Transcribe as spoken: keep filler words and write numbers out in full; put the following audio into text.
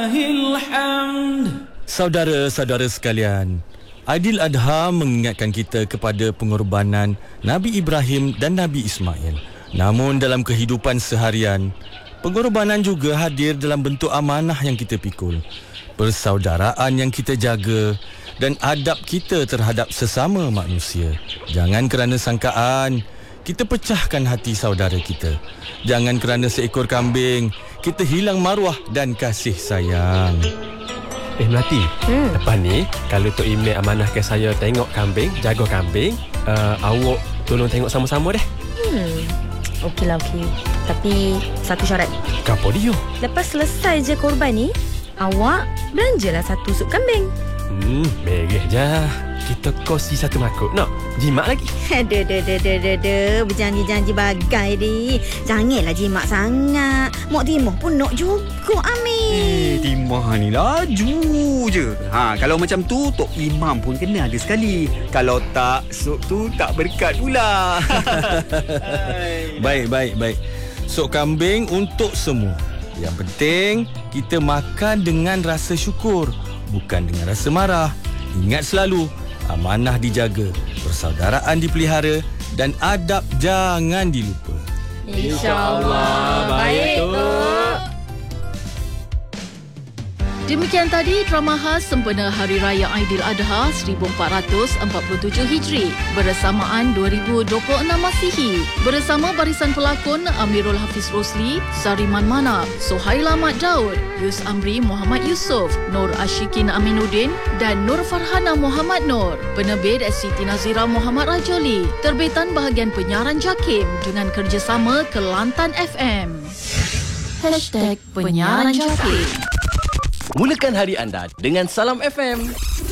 Saudara-saudara sekalian, Aidiladha mengingatkan kita kepada pengorbanan Nabi Ibrahim dan Nabi Ismail. Namun dalam kehidupan seharian, pengorbanan juga hadir dalam bentuk amanah yang kita pikul, persaudaraan yang kita jaga dan adab kita terhadap sesama manusia. Jangan kerana sangkaan kita pecahkan hati saudara kita. Jangan kerana seekor kambing kita hilang maruah dan kasih sayang. Eh Melati, hmm. lepas ni kalau Tok Email amanahkan saya tengok kambing, jaga kambing, uh, awak tolong tengok sama-sama deh. Hmm. Okeylah, okey. Tapi satu syarat. Apa dia? Lepas selesai je korban ni, awak belanjalah satu sup kambing. Hmm, mereh je. Kita kongsi satu makuk. Nak jimat lagi? Aduh, aduh, aduh, aduh, aduh. Berjanji-janji bagai ni. Janganlah jimat sangat. Mak Timah pun nak juga, Amir. Eh, Timah ni laju je. Ha, kalau macam tu, Tok Imam pun kena ada sekali. Kalau tak, sup tu tak berkat pula. Baik, baik, baik. Sup kambing untuk semua. Yang penting, kita makan dengan rasa syukur, bukan dengan rasa marah. Ingat selalu, amanah dijaga, persaudaraan dipelihara dan adab jangan dilupa. InsyaAllah. Baik, Tok. Demikian tadi drama khas sempena Hari Raya Aidiladha seribu empat ratus empat puluh tujuh Hijri bersamaan dua ribu dua puluh enam Masihi bersama barisan pelakon Amirul Hafiz Rosli, Zariman Manap, Suhaila Mat Daud, Yus Amri Muhammad Yusof, Nur Ashikin Aminuddin dan Nur Farhana Muhammad Nur. Penerbit Siti Nazira Muhammad Rajoli. Terbitan bahagian penyiaran JAKIM dengan kerjasama Kelantan F M. Hashtag Penyiaran JAKIM. Mulakan hari anda dengan Salam F M.